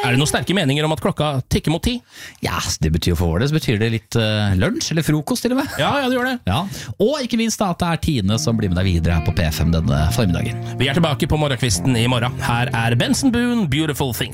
Er det noen sterke meninger om at klokka tikker mot 10? Ja, det betyr for vår del, så betyr det litt lunsj eller frokost til og med. Ja, det gjør det. Ja. Og ikke minst da at det er Tine som blir med deg videre her på P5 denne formiddagen. Vi er tilbake på morgenkvisten i morgen. Her er Benson Boone, Beautiful Things.